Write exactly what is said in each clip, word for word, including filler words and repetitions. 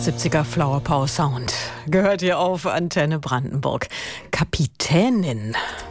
siebziger Flower Power Sound. Gehört hier auf Antenne Brandenburg. Kapitänin.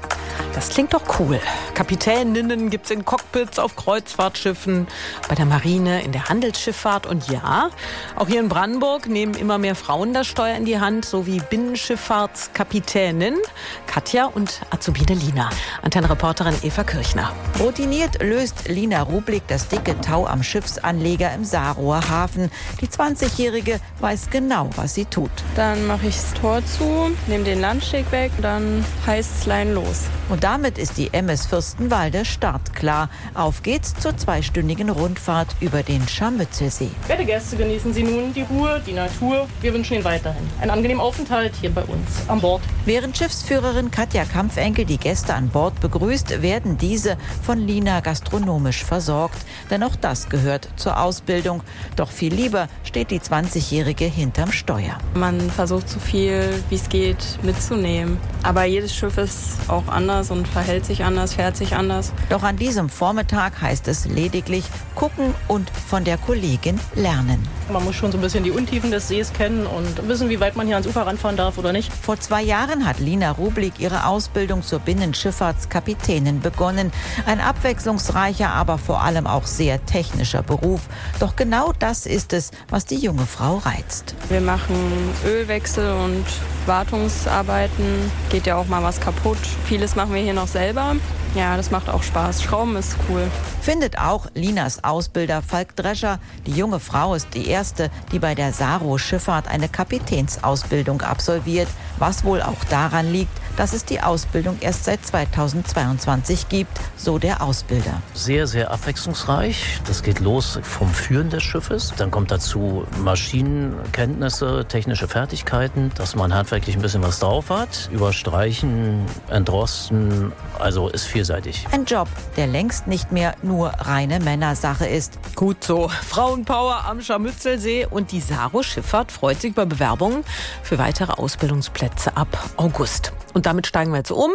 Das klingt doch cool. Kapitäninnen gibt's in Cockpits auf Kreuzfahrtschiffen, bei der Marine, in der Handelsschifffahrt. Und ja, auch hier in Brandenburg nehmen immer mehr Frauen das Steuer in die Hand, so wie Binnenschifffahrtskapitänin Katja und Azubine Lina. Antenne-Reporterin Eva Kirchner. Routiniert löst Lina Rublik das dicke Tau am Schiffsanleger im Saarroher Hafen. Die zwanzigjährige weiß genau, was sie tut. Dann mache ich das Tor zu, nehme den Landsteg weg, dann heißt es Lein los. Und damit ist die M S Fürstenwalde startklar. Auf geht's zur zweistündigen Rundfahrt über den Scharmützelsee. Werte Gäste, genießen Sie nun die Ruhe, die Natur. Wir wünschen Ihnen weiterhin einen angenehmen Aufenthalt hier bei uns an Bord. Während Schiffsführerin Katja Kampfenkel die Gäste an Bord begrüßt, werden diese von Lina gastronomisch versorgt. Denn auch das gehört zur Ausbildung. Doch viel lieber steht die zwanzigjährige hinterm Steuer. Man versucht so viel, wie es geht, mitzunehmen. Aber jedes Schiff ist auch anders und verhält sich anders, fährt sich anders. Doch an diesem Vormittag heißt es lediglich gucken und von der Kollegin lernen. Man muss schon so ein bisschen die Untiefen des Sees kennen und wissen, wie weit man hier ans Ufer ranfahren darf oder nicht. Vor zwei Jahren hat Lina Rublik ihre Ausbildung zur Binnenschifffahrtskapitänin begonnen. Ein abwechslungsreicher, aber vor allem auch sehr technischer Beruf. Doch genau das ist es, was die junge Frau reizt. Wir machen Ölwechsel und Wartungsarbeiten. Geht ja auch mal was kaputt. Vieles machen wir hier noch selber. Ja, das macht auch Spaß. Schrauben ist cool. Findet auch Linas Ausbilder Falk Drescher. Die junge Frau ist die erste, die bei der Saro Schifffahrt eine Kapitänsausbildung absolviert. Was wohl auch daran liegt, dass es die Ausbildung erst seit zweitausendzweiundzwanzig gibt, so der Ausbilder. Sehr, sehr abwechslungsreich. Das geht los vom Führen des Schiffes. Dann kommt dazu Maschinenkenntnisse, technische Fertigkeiten, dass man handwerklich ein bisschen was drauf hat. Überstreichen, entrosten, also ist vielseitig. Ein Job, der längst nicht mehr nur reine Männersache ist. Gut so. Frauenpower am Scharmützelsee und die Saro Schifffahrt freut sich über Bewerbungen für weitere Ausbildungsplätze ab August. Und damit steigen wir jetzt um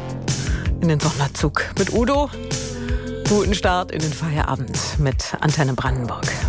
in den Sonderzug mit Udo. Guten Start in den Feierabend mit Antenne Brandenburg.